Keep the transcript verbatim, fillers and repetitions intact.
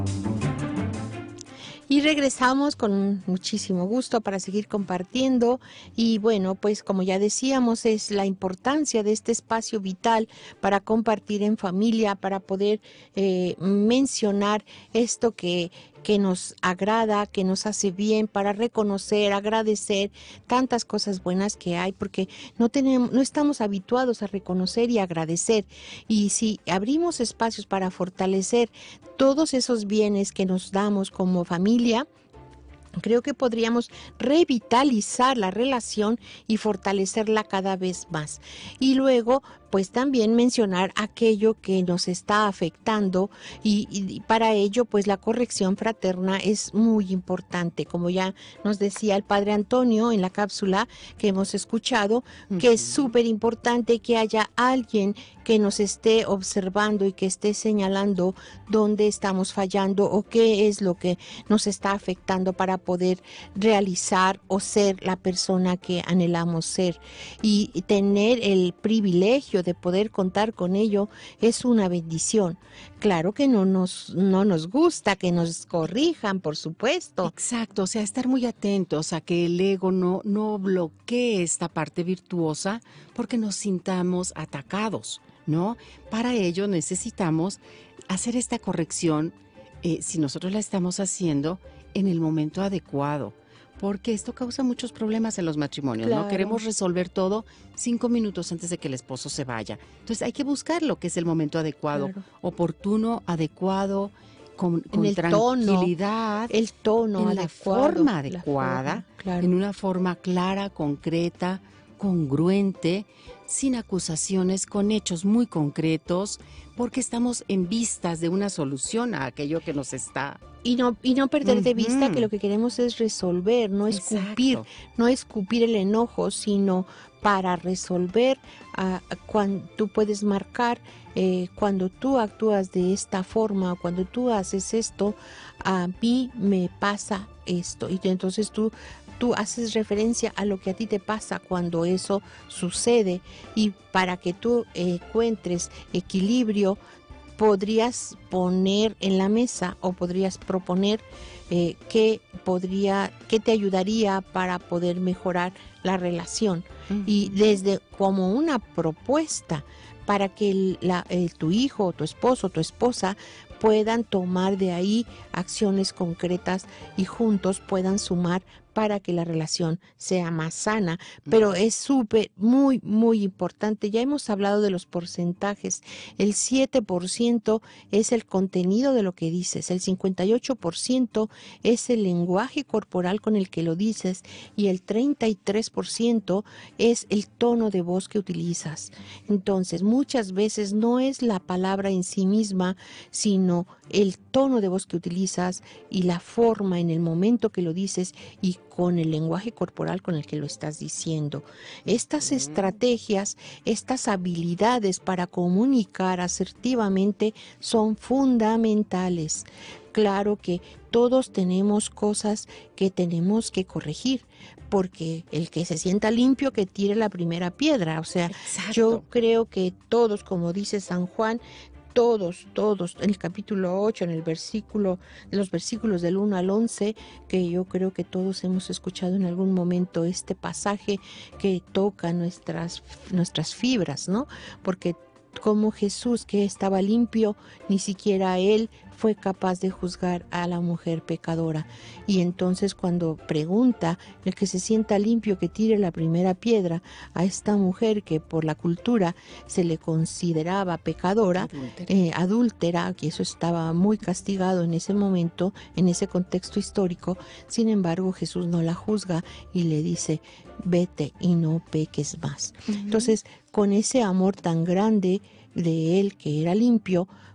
Y regresamos con muchísimo gusto para seguir compartiendo y bueno, pues como ya decíamos, es la importancia de este espacio vital para compartir en familia, para poder eh, mencionar esto que, que nos agrada, que nos hace bien, para reconocer, agradecer tantas cosas buenas que hay, porque no tenemos, no estamos habituados a reconocer y agradecer. Y si abrimos espacios para fortalecer todos esos bienes que nos damos como familia, creo que podríamos revitalizar la relación y fortalecerla cada vez más. Y luego, pues también mencionar aquello que nos está afectando y, y para ello, pues la corrección fraterna es muy importante. Como ya nos decía el Padre Antonio en la cápsula que hemos escuchado, uh-huh. que es súper importante que haya alguien que nos esté observando y que esté señalando dónde estamos fallando o qué es lo que nos está afectando para poder realizar o ser la persona que anhelamos ser. Y, y tener el privilegio de poder contar con ello es una bendición. Claro que no nos, no nos gusta que nos corrijan, por supuesto. Exacto, o sea, estar muy atentos a que el ego no, no bloquee esta parte virtuosa porque nos sintamos atacados, ¿no? Para ello necesitamos hacer esta corrección, eh, si nosotros la estamos haciendo, en el momento adecuado, porque esto causa muchos problemas en los matrimonios, claro. ¿no? Queremos resolver todo cinco minutos antes de que el esposo se vaya. Entonces hay que buscar lo que es el momento adecuado, claro. oportuno, adecuado, con, con el tranquilidad, tono, el tono en adecuado, la forma adecuada, forma, claro. en una forma clara, concreta, congruente, sin acusaciones, con hechos muy concretos, porque estamos en vistas de una solución a aquello que nos está... Y no, y no perder uh-huh. de vista que lo que queremos es resolver, no escupir, Exacto. no escupir el enojo, sino para resolver, uh, cuando tú puedes marcar, eh, cuando tú actúas de esta forma, cuando tú haces esto, a mí me pasa esto. Y entonces tú... Tú haces referencia a lo que a ti te pasa cuando eso sucede y para que tú eh, encuentres equilibrio podrías poner en la mesa o podrías proponer eh, qué podría, qué te ayudaría para poder mejorar la relación uh-huh. y desde como una propuesta para que el, la, el, tu hijo, tu esposo, tu esposa puedan tomar de ahí acciones concretas y juntos puedan sumar para que la relación sea más sana, pero es súper, muy, muy importante. Ya hemos hablado de los porcentajes. El siete por ciento es el contenido de lo que dices, el cincuenta y ocho por ciento es el lenguaje corporal con el que lo dices y el treinta y tres por ciento es el tono de voz que utilizas. Entonces, muchas veces no es la palabra en sí misma, sino el tono de voz que utilizas y la forma en el momento que lo dices y con el lenguaje corporal con el que lo estás diciendo. Estas estrategias, estas habilidades para comunicar asertivamente son fundamentales. Claro que todos tenemos cosas que tenemos que corregir, porque el que se sienta limpio que tire la primera piedra. O sea, Exacto. yo creo que todos, como dice San Juan, todos, todos, en el capítulo ocho, en el versículo, de los versículos del uno al once, que yo creo que todos hemos escuchado en algún momento este pasaje que toca nuestras, nuestras fibras, ¿no? Porque como Jesús, que estaba limpio, ni siquiera él fue capaz de juzgar a la mujer pecadora. Y entonces cuando pregunta, el que se sienta limpio que tire la primera piedra a esta mujer que por la cultura se le consideraba pecadora, adúltera, eh, adúltera, que eso estaba muy castigado en ese momento, en ese contexto histórico. Sin embargo, Jesús no la juzga y le dice, vete y no peques más. Uh-huh. Entonces, con ese amor tan grande de él que era limpio,